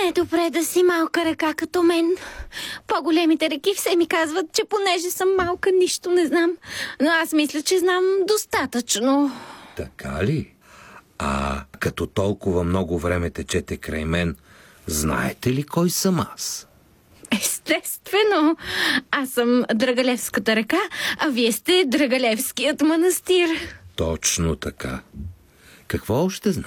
Не е добре да си малка река като мен. По-големите реки все ми казват, че понеже съм малка, нищо не знам. Но аз мисля, че знам достатъчно. Така ли? А като толкова много време течете край мен, знаете ли кой съм аз? Естествено. Аз съм Драгалевската река, а вие сте Драгалевският манастир. Точно така. Какво още знаете?